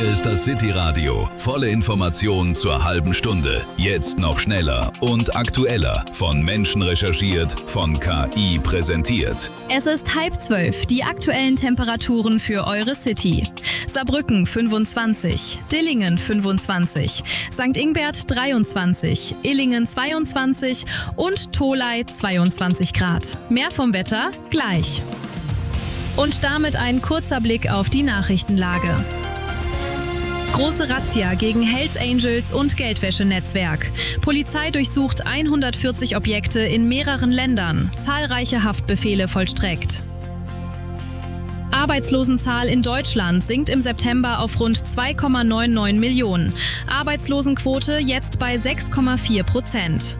Hier ist das City Radio. Volle Informationen zur halben Stunde. Jetzt noch schneller und aktueller. Von Menschen recherchiert, von KI präsentiert. Es ist 11:30. Die aktuellen Temperaturen für eure City. Saarbrücken 25, Dillingen 25, St. Ingbert 23, Illingen 22 und Tholey 22 Grad. Mehr vom Wetter gleich. Und damit ein kurzer Blick auf die Nachrichtenlage. Große Razzia gegen Hells Angels und Geldwäschenetzwerk. Polizei durchsucht 140 Objekte in mehreren Ländern. Zahlreiche Haftbefehle vollstreckt. Arbeitslosenzahl in Deutschland sinkt im September auf rund 2,99 Millionen. Arbeitslosenquote jetzt bei 6,4%.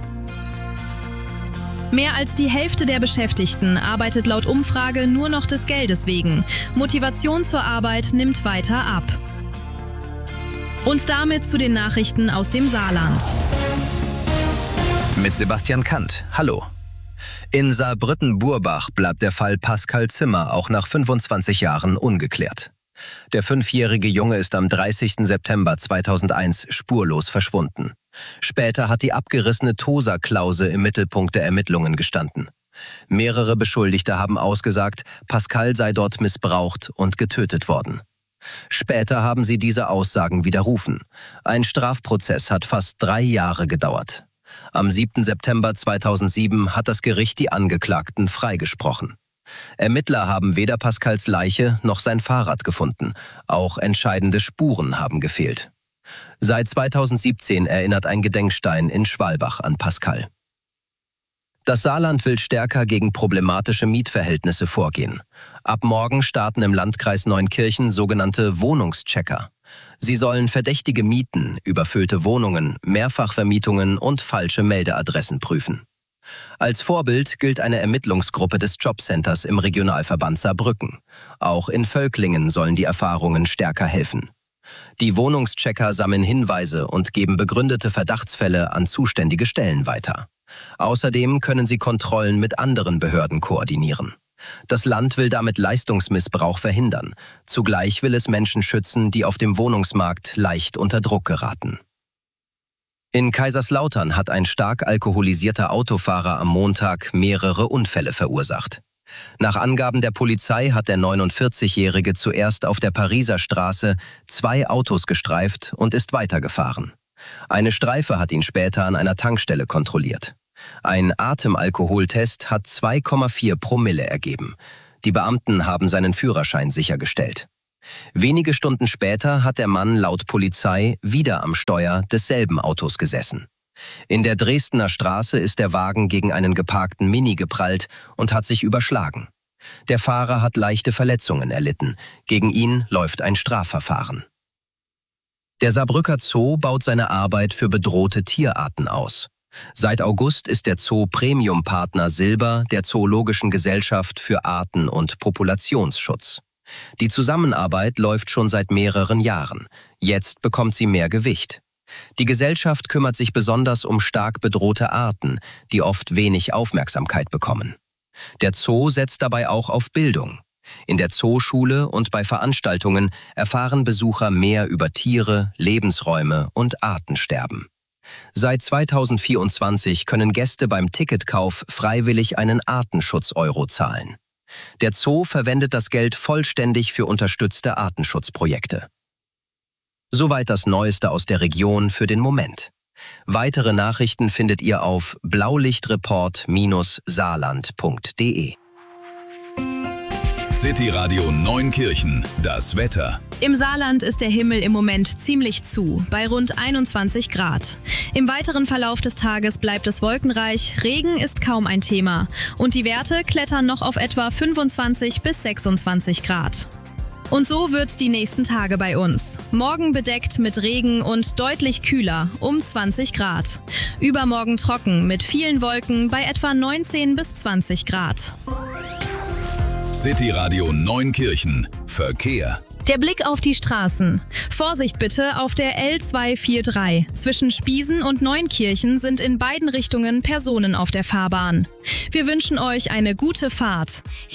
Mehr als die Hälfte der Beschäftigten arbeitet laut Umfrage nur noch des Geldes wegen. Motivation zur Arbeit nimmt weiter ab. Und damit zu den Nachrichten aus dem Saarland. Mit Sebastian Kant. Hallo. In Saarbrücken-Burbach bleibt der Fall Pascal Zimmer auch nach 25 Jahren ungeklärt. Der 5-jährige Junge ist am 30. September 2001 spurlos verschwunden. Später hat die abgerissene Tosa-Klause im Mittelpunkt der Ermittlungen gestanden. Mehrere Beschuldigte haben ausgesagt, Pascal sei dort missbraucht und getötet worden. Später haben sie diese Aussagen widerrufen. Ein Strafprozess hat fast 3 Jahre gedauert. Am 7. September 2007 hat das Gericht die Angeklagten freigesprochen. Ermittler haben weder Pascals Leiche noch sein Fahrrad gefunden. Auch entscheidende Spuren haben gefehlt. Seit 2017 erinnert ein Gedenkstein in Schwalbach an Pascal. Das Saarland will stärker gegen problematische Mietverhältnisse vorgehen. Ab morgen starten im Landkreis Neunkirchen sogenannte Wohnungschecker. Sie sollen verdächtige Mieten, überfüllte Wohnungen, Mehrfachvermietungen und falsche Meldeadressen prüfen. Als Vorbild gilt eine Ermittlungsgruppe des Jobcenters im Regionalverband Saarbrücken. Auch in Völklingen sollen die Erfahrungen stärker helfen. Die Wohnungschecker sammeln Hinweise und geben begründete Verdachtsfälle an zuständige Stellen weiter. Außerdem können sie Kontrollen mit anderen Behörden koordinieren. Das Land will damit Leistungsmissbrauch verhindern. Zugleich will es Menschen schützen, die auf dem Wohnungsmarkt leicht unter Druck geraten. In Kaiserslautern hat ein stark alkoholisierter Autofahrer am Montag mehrere Unfälle verursacht. Nach Angaben der Polizei hat der 49-Jährige zuerst auf der Pariser Straße 2 Autos gestreift und ist weitergefahren. Eine Streife hat ihn später an einer Tankstelle kontrolliert. Ein Atemalkoholtest hat 2,4 Promille ergeben. Die Beamten haben seinen Führerschein sichergestellt. Wenige Stunden später hat der Mann laut Polizei wieder am Steuer desselben Autos gesessen. In der Dresdner Straße ist der Wagen gegen einen geparkten Mini geprallt und hat sich überschlagen. Der Fahrer hat leichte Verletzungen erlitten. Gegen ihn läuft ein Strafverfahren. Der Saarbrücker Zoo baut seine Arbeit für bedrohte Tierarten aus. Seit August ist der Zoo Premium-Partner Silber der Zoologischen Gesellschaft für Arten- und Populationsschutz. Die Zusammenarbeit läuft schon seit mehreren Jahren. Jetzt bekommt sie mehr Gewicht. Die Gesellschaft kümmert sich besonders um stark bedrohte Arten, die oft wenig Aufmerksamkeit bekommen. Der Zoo setzt dabei auch auf Bildung. In der Zooschule und bei Veranstaltungen erfahren Besucher mehr über Tiere, Lebensräume und Artensterben. Seit 2024 können Gäste beim Ticketkauf freiwillig einen Artenschutz-Euro zahlen. Der Zoo verwendet das Geld vollständig für unterstützte Artenschutzprojekte. Soweit das Neueste aus der Region für den Moment. Weitere Nachrichten findet ihr auf blaulichtreport-saarland.de. City Radio Neunkirchen. Das Wetter. Im Saarland ist der Himmel im Moment ziemlich zu, bei rund 21 Grad. Im weiteren Verlauf des Tages bleibt es wolkenreich, Regen ist kaum ein Thema. Und die Werte klettern noch auf etwa 25 bis 26 Grad. Und so wird's die nächsten Tage bei uns. Morgen bedeckt mit Regen und deutlich kühler, um 20 Grad. Übermorgen trocken mit vielen Wolken bei etwa 19 bis 20 Grad. City Radio Neunkirchen. Verkehr. Der Blick auf die Straßen. Vorsicht bitte auf der L243. Zwischen Spiesen und Neunkirchen sind in beiden Richtungen Personen auf der Fahrbahn. Wir wünschen euch eine gute Fahrt.